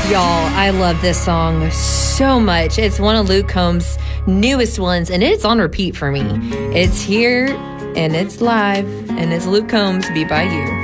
Y'all, I love this song so much. It's one of Luke Combs' newest ones, and it's on repeat for me. It's here, and it's live, and it's Luke Combs, Be By You.